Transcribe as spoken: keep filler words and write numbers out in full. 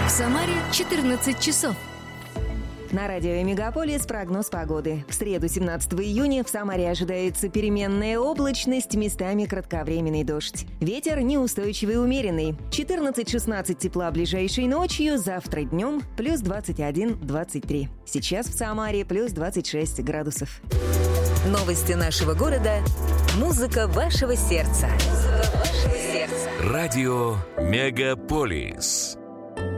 В Самаре четырнадцать часов. На радио «Мегаполис» прогноз погоды. В среду, семнадцатого июня, в Самаре ожидается переменная облачность, местами кратковременный дождь. Ветер неустойчивый и умеренный. четырнадцать-шестнадцать тепла ближайшей ночью, завтра днем плюс двадцать один - двадцать три. Сейчас в Самаре плюс двадцать шесть градусов. Новости нашего города. Музыка вашего сердца. Музыка вашего сердца. Радио «Мегаполис».